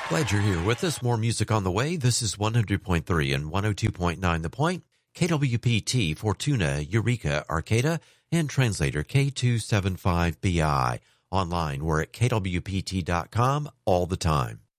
Glad you're here with us. More music on the way. This is 100.3 and 102.9 The Point. KWPT, Fortuna, Eureka, Arcata, and translator K275BI. Online, we're at kwpt.com all the time.